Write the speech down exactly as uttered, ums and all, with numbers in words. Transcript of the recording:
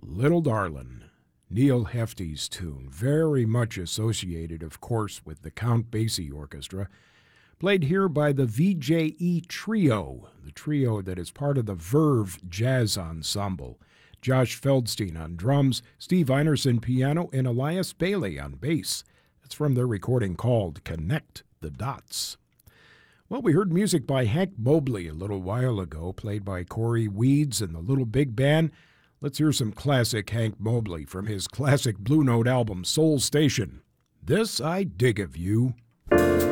Little Darlin', Neil Hefti's tune, very much associated, of course, with the Count Basie Orchestra, played here by the V J E Trio, the trio that is part of the Verve Jazz Ensemble. Josh Feldstein on drums, Steve Einerson piano, and Elias Bailey on bass. That's from their recording called Connect the Dots. Well, we heard music by Hank Mobley a little while ago, played by Corey Weeds and the Little Big Band. Let's hear some classic Hank Mobley from his classic Blue Note album, Soul Station. This I Dig of You.